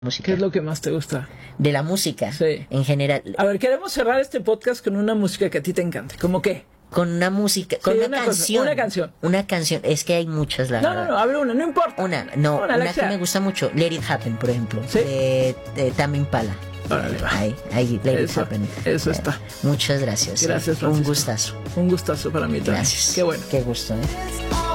música. ¿Qué es lo que más te gusta? De la música, Sí. en general. A ver, queremos cerrar este podcast con una música que a ti te encante. ¿Cómo qué? Con una música, con Sí, una una canción. una canción. Una canción. Es que hay muchas, la verdad. No, abre una, no importa. Una la que sea. me gusta mucho. Let It Happen, por ejemplo. ¿Sí? De Tame Impala. Órale, va. Ahí, Let It Happen. Eso está. Muchas gracias. Gracias, Un Francisco. gustazo. Un gustazo para mí también. Gracias. Qué bueno. Qué gusto, ¿eh?